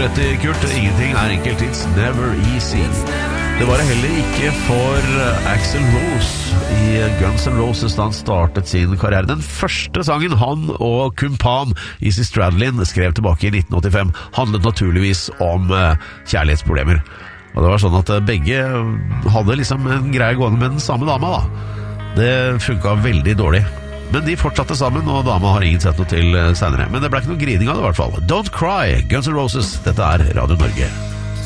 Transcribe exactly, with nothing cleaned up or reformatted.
rett i, Kurt. Ingenting er enkelt. It's never easy. Det var det heller ikke for Axl Rose i Guns N' Roses da han startet sin karriere. Den første sangen han og kumpan Izzy Stradlin skrev tilbake i nitten åttifem handlet naturligvis om kjærlighetsproblemer. Og det var sånn at begge hadde liksom en greie gående med den samme dama da. Det funket veldig dårlig. Men de fortsatte sammen, og dama har ingen sett noe til senere. Men det ble ikke noe grining av det i hvert fall. Don't Cry, Guns N' Roses. Dette er Radio Norge.